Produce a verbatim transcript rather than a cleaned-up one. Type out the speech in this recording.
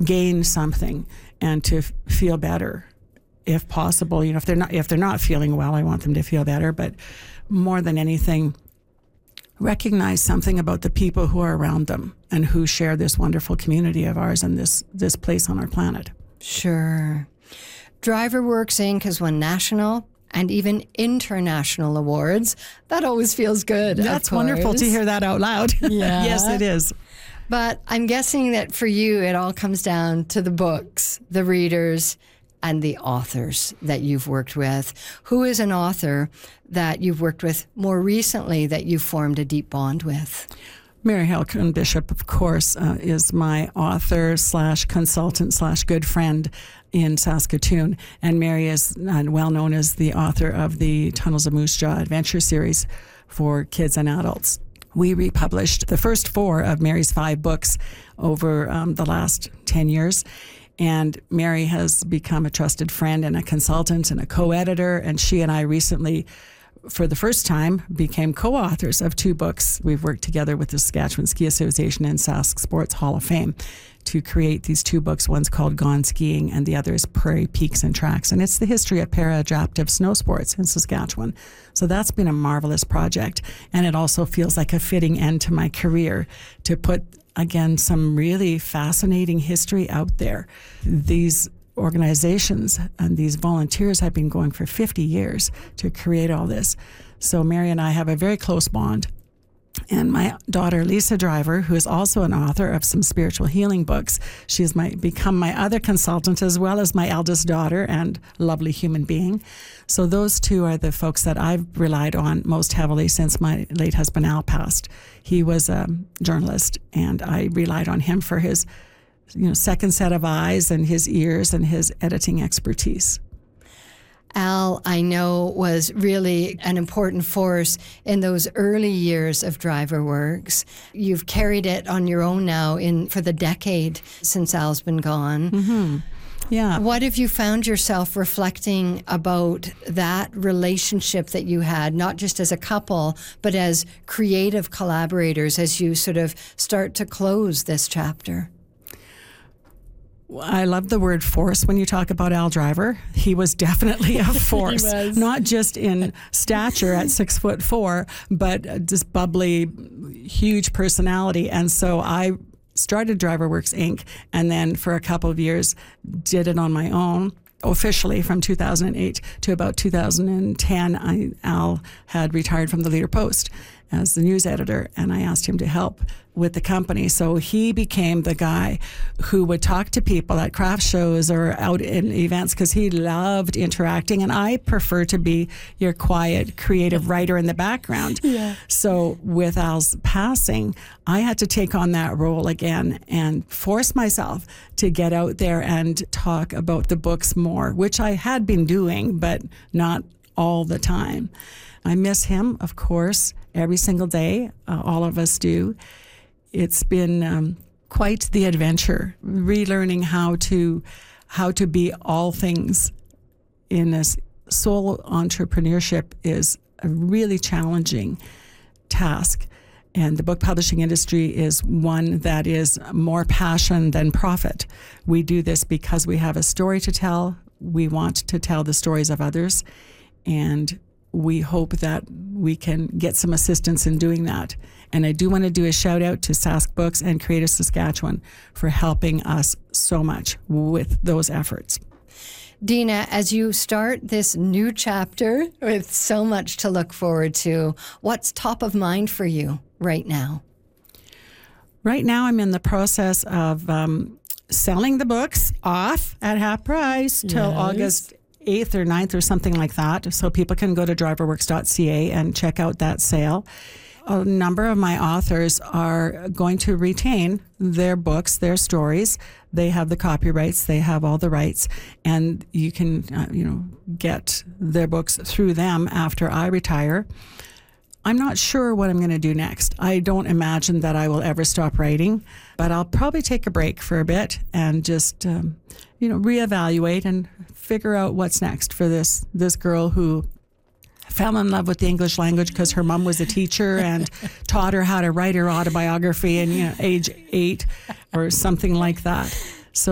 gain something and to f- feel better, if possible. You know, if they're not if they're not feeling well, I want them to feel better. But more than anything, recognize something about the people who are around them and who share this wonderful community of ours and this this place on our planet. Sure. DriverWorks Incorporated has won national and even international awards. That always feels good. That's wonderful to hear that out loud. Yeah. Yes, it is. But I'm guessing that for you, it all comes down to the books, the readers, and the authors that you've worked with. Who is an author that you've worked with more recently that you've formed a deep bond with? Mary Halcon Bishop, of course, uh, is my author slash consultant slash good friend in Saskatoon. And Mary is uh, well known as the author of the Tunnels of Moose Jaw adventure series for kids and adults. We republished the first four of Mary's five books over um, the last ten years. And Mary has become a trusted friend and a consultant and a co-editor. And she and I recently, for the first time, became co-authors of two books. We've worked together with the Saskatchewan Ski Association and Sask Sports Hall of Fame to create these two books. One's called Gone Skiing and the other is Prairie Peaks and Tracks. And it's the history of para-adaptive snow sports in Saskatchewan. So that's been a marvelous project. And it also feels like a fitting end to my career to put, again, some really fascinating history out there. These organizations and these volunteers have been going for fifty years to create all this. So Mary and I have a very close bond. And my daughter, Lisa Driver, who is also an author of some spiritual healing books, she's my, become my other consultant as well as my eldest daughter and lovely human being. So those two are the folks that I've relied on most heavily since my late husband Al passed. He was a journalist, and I relied on him for his you know, second set of eyes and his ears and his editing expertise. Al, I know, was really an important force in those early years of DriverWorks. You've carried it on your own now in for the decade since Al's been gone. Mm-hmm. Yeah. What have you found yourself reflecting about that relationship that you had, not just as a couple, but as creative collaborators as you sort of start to close this chapter? I love the word force when you talk about Al Driver. He was definitely a force, He was. Not just in stature at six foot four, but just bubbly, huge personality. And so I started DriverWorks Incorporated, and then for a couple of years did it on my own. Officially from two thousand eight to about two thousand ten, I, Al had retired from the Leader Post as the news editor, and I asked him to help with the company. So he became the guy who would talk to people at craft shows or out in events because he loved interacting, and I prefer to be your quiet, creative writer in the background. Yeah. So with Al's passing, I had to take on that role again and force myself to get out there and talk about the books more, which I had been doing, but not all the time. I miss him, of course, every single day. Uh, all of us do. It's been um, quite the adventure, relearning how to how to be all things in this. Sole entrepreneurship is a really challenging task, and the book publishing industry is one that is more passion than profit. We do this because we have a story to tell. We want to tell the stories of others, and we hope that we can get some assistance in doing that. And I do want to do a shout out to Sask Books and Creative Saskatchewan for helping us so much with those efforts. Dina, as you start this new chapter with so much to look forward to, what's top of mind for you right now? Right now, I'm in the process of um, selling the books off at half price till Yes. August eighth or ninth or something like that. So people can go to driverworks dot c a and check out that sale. A number of my authors are going to retain their books, their stories. They have the copyrights, they have all the rights, and you can, uh, you know, get their books through them after I retire. I'm not sure what I'm going to do next. I don't imagine that I will ever stop writing, but I'll probably take a break for a bit and just, um, you know, reevaluate and figure out what's next for this this girl who fell in love with the English language because her mom was a teacher and taught her how to write her autobiography in, you know, age eight or something like that.